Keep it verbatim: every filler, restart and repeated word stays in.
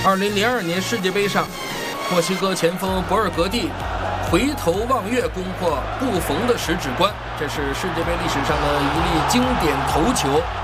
二零零二年世界杯上，墨西哥前锋博尔格蒂回头望月攻破布冯的十指关，这是世界杯历史上的一粒经典头球。